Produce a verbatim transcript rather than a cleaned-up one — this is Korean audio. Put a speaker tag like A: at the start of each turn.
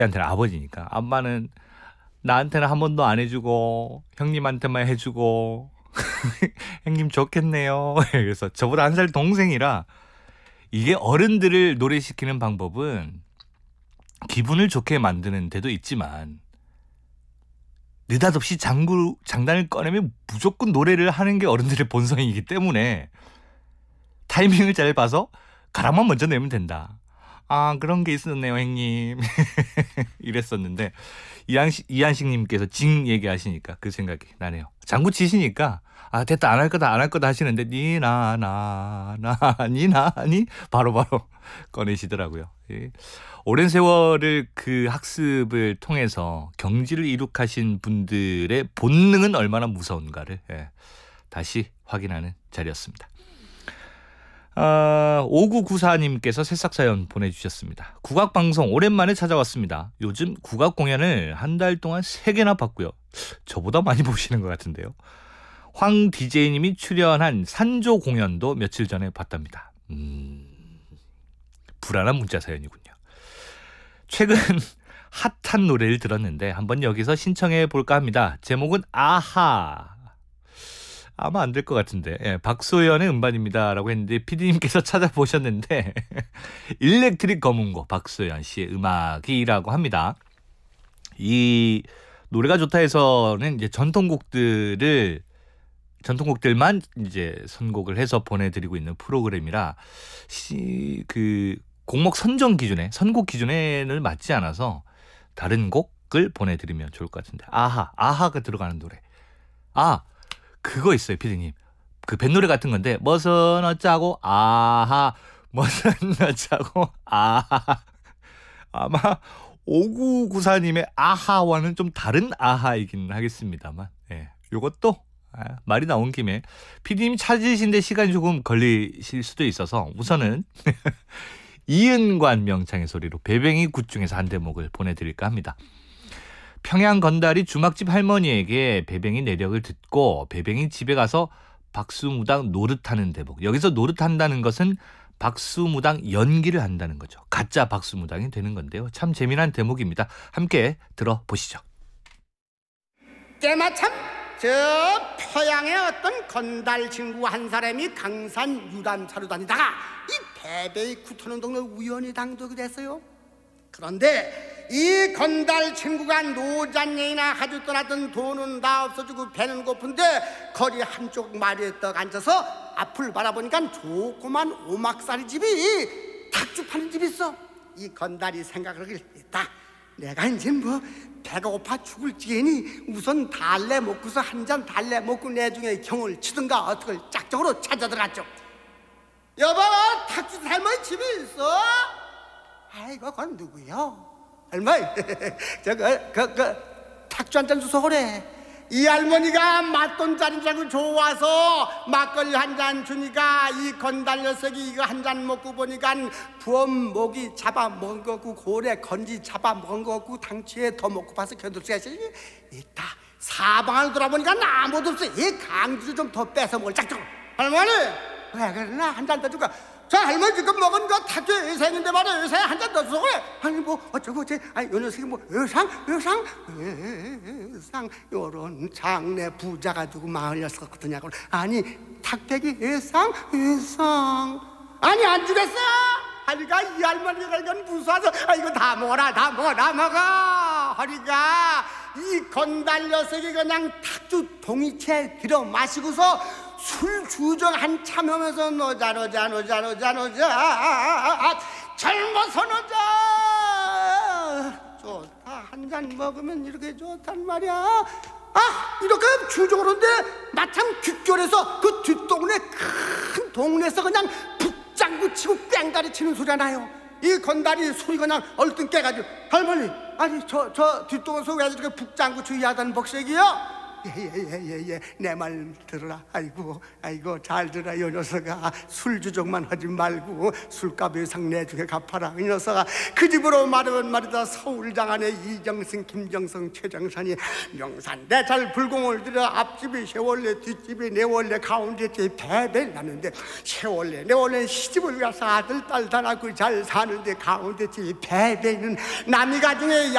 A: 한테는 아버지니까. 엄마는 나한테는 한 번도 안 해주고 형님한테만 해주고 형님 좋겠네요. 그래서 저보다 한 살 동생이라 이게 어른들을 노래시키는 방법은 기분을 좋게 만드는 데도 있지만 느닷없이 장구, 장단을 꺼내면 무조건 노래를 하는 게 어른들의 본성이기 때문에 타이밍을 잘 봐서 가락만 먼저 내면 된다. 아, 그런 게 있었네요, 형님. 이랬었는데 이한식, 이한식님께서 징 얘기하시니까 그 생각이 나네요. 장구 치시니까 아, 됐다, 안 할 거다, 안 할 거다 하시는데 니나 나 나 니나 니 바로바로 꺼내시더라고요. 예. 오랜 세월을 그 학습을 통해서 경지를 이룩하신 분들의 본능은 얼마나 무서운가를 예, 다시 확인하는 자리였습니다. 어, 오구구사님께서 새싹사연 보내주셨습니다. 국악방송 오랜만에 찾아왔습니다. 요즘 국악 공연을 한 달 동안 세 개나 봤고요. 저보다 많이 보시는 것 같은데요. 황 디제이님이 출연한 산조 공연도 며칠 전에 봤답니다. 음, 불안한 문자 사연이군요. 최근 핫한 노래를 들었는데 한번 여기서 신청해 볼까 합니다. 제목은 아하. 아마 안 될 것 같은데 예, 박소연의 음반입니다 라고 했는데 피디님께서 찾아보셨는데 일렉트릭 검은고 박소연 씨의 음악이라고 합니다. 이 노래가 좋다 해서는 이제 전통곡들을 전통곡들만 이제 선곡을 해서 보내드리고 있는 프로그램이라 시, 그 곡목 선정 기준에 선곡 기준에는 맞지 않아서 다른 곡을 보내드리면 좋을 것 같은데 아하 아하가 들어가는 노래 아 그거 있어요, 피디님. 그 뱃노래 같은 건데 머선 어짜고 아하 머선 어짜고 아하 아마 오구구사님의 아하와는 좀 다른 아하이긴 하겠습니다만 예, 요것도 아, 말이 나온 김에 피디님 찾으신데 시간이 조금 걸리실 수도 있어서 우선은 이은관 명창의 소리로 배뱅이 굿 중에서 한 대목을 보내드릴까 합니다. 평양 건달이 주막집 할머니에게 배뱅이 내력을 듣고 배뱅이 집에 가서 박수무당 노릇하는 대목. 여기서 노릇한다는 것은 박수무당 연기를 한다는 거죠. 가짜 박수무당이 되는 건데요. 참 재미난 대목입니다. 함께 들어보시죠.
B: 때마침 저 평양의 어떤 건달 친구 한 사람이 강산 유람차로 다니다가 이 배뱅이 굿하는 동네 우연히 당도게 됐어요. 그런데 이 건달 친구가 노잔예이나 하주 떠났던 돈은 다 없어지고 배는 고픈데 거리 한쪽 마루에 떡 앉아서 앞을 바라보니까 조그만 오막살이 집이 닭죽 파는 집이 있어. 이 건달이 생각을 했다. 내가 이제 뭐 배가 고파 죽을 지게니 우선 달래 먹고서 한 잔 달래 먹고 내중에 경을 치든가 어떻게 짝적으로 찾아 들어갔죠. 여보, 닭죽 할머니 집이 있어? 아이고, 그건 누구요? 할머니, 저거, 그, 그, 탁주 한 잔 주소 그래. 이 할머니가 맛돈 자린 줄 알고 좋아서 막걸리 한 잔 주니까 이 건달 녀석이 이거 한 잔 먹고 보니까 부엄 목이 잡아먹은 거고 고래 건지 잡아먹은 거고 당치에 더 먹고 봐서 견딜 수가 있다. 사방을 돌아보니까 아무도 없어. 이 강주를 좀 더 뺏어 먹을 짝짝으로. 할머니, 왜 그러나 한 잔 더 줄까? 저 할머니 지금 먹은 거 탁주 의사인데 말이야. 의사에 한 잔 더 주소 그래. 아니 뭐 어쩌고 제 아니 요 녀석이 뭐 의상 의상 의상 요런 장내 부자가 누구 마을 녀석 같으냐고. 아니 탁배기 의상 의상 아니 안 주겠어. 하니까 이 할머니가 이건 무서워서 아 이거 다 먹어라 다 먹어 다 먹어. 하니까 이 건달 녀석이 그냥 탁주 동이채 들어 마시고서 술 주정 한참 하면서 노자 노자 노자 노자 노자 젊어서 노자 좋다. 한 잔 먹으면 이렇게 좋단 말이야. 아 이렇게 주정으로인데 마침 귓결에서 그 뒷동네 큰 동네에서 그냥 북장구 치고 뺑다리 치는 소리가 나요. 이 건달이 소리 그냥 얼른 깨가지고 할머니 아니 저 저 뒷동네에서 왜 이렇게 북장구 치고 야단 복색이요? 예예예예 내 말 들어라. 아이고 아이고 잘 들어라. 이 녀석아 술 주정만 하지 말고 술값 예상 내주게 갚아라. 이 녀석아 그 집으로 말하면 말이다. 서울장안에 이정승 김정성 최정선이 명산 내잘 불공을 들여 앞집이 세월래 뒷집이 내월래 가운데 집이 배배를 하는데 세월래 내월래 시집을 가서 아들 딸 다 낳고 잘 사는데 가운데 집이 배배는 남이 가정에